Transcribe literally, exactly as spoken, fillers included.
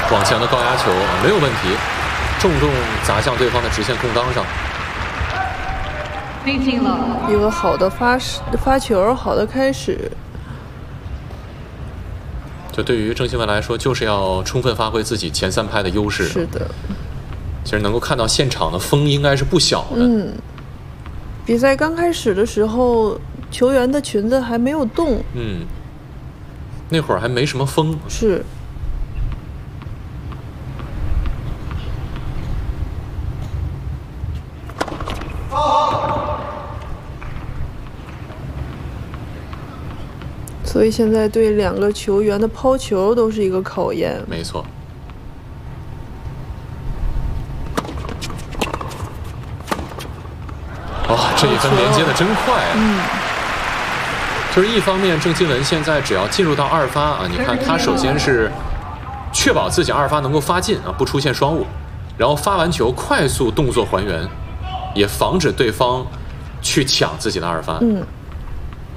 往前的高压球没有问题，重重砸向对方的直线空当上。 一个好的发发球，好的开始。 就对于郑钦文来说，就是要充分发挥自己前三拍的优势。 是的。 其实能够看到现场的风应该是不小的。 嗯。比赛刚开始的时候，球员的裙子还没有动。 嗯。那会儿还没什么风。 是。所以现在对两个球员的抛球都是一个考验。 没错。哇、哦，这一分连接的真快啊！ 嗯。 就是一方面，郑钦文现在只要进入到二发啊，你看他首先是确保自己二发能够发进啊，不出现双误，然后发完球快速动作还原，也防止对方去抢自己的二发。 嗯。